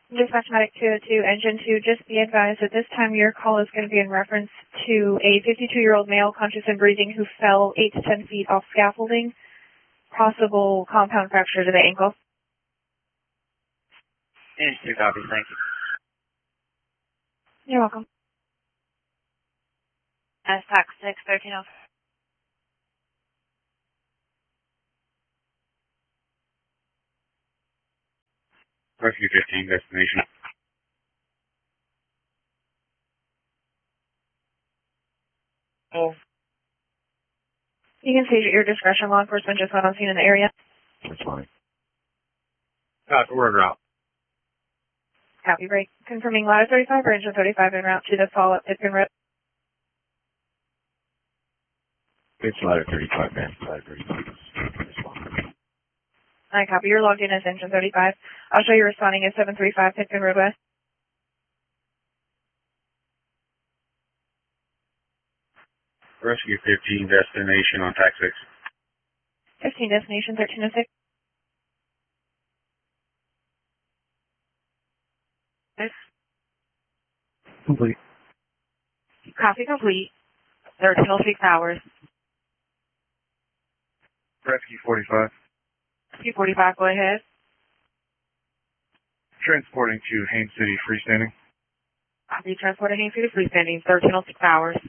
Dispatch Medic 202, Engine 2, just be advised that this time your call is going to be in reference to a 52-year-old male conscious and breathing who fell 8 to 10 feet off scaffolding, possible compound fracture to the ankle. Engine 2 copy, thank you. You're welcome. SPAC 6, 1305. Rescue 15, destination. Oh. You can see at your discretion, law enforcement just went on scene in the area. That's fine. Copy, we're en route. Copy, break. Confirming ladder 35 or engine 35 en route to the follow-up Pitkin Road. It's ladder 35, man. Ladder 35. I copy. You're logged in as engine 35. I'll show you responding as 735 Pitkin Road West. Rescue 15, destination on TAC 6. 15, destination 1306. Complete. Copy complete. 1306 hours. Rescue 45. Q45, go ahead. Transporting to Haines City, freestanding. Copy, transporting Haines City, freestanding, 1306 hours.